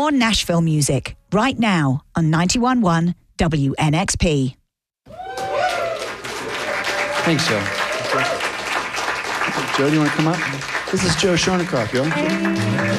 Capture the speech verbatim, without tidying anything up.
More Nashville music right now on ninety-one point one W N X P. Thanks, Joe. Joe, do you want to come up? This is Joe Shornicroft, yo.